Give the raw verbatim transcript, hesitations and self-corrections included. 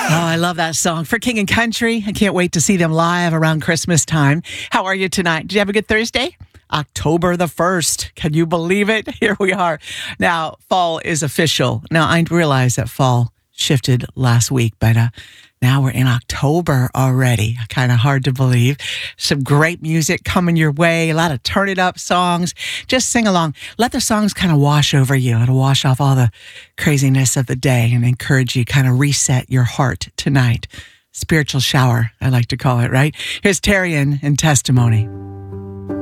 Oh, I love that song. For King and Country, I can't wait to see them live around Christmas time. How are you tonight? Did you have a good Thursday? October the first. Can you believe it? Here we are. Now, fall is official. Now, I realize that fall shifted last week, but uh, now we're in October already. Kind of hard to believe. Some great music coming your way. A lot of turn it up songs. Just sing along. Let the songs kind of wash over you. It'll wash off all the craziness of the day and encourage you, kind of reset your heart tonight. Spiritual shower, I like to call it, right? Here's Terrian and Testimony.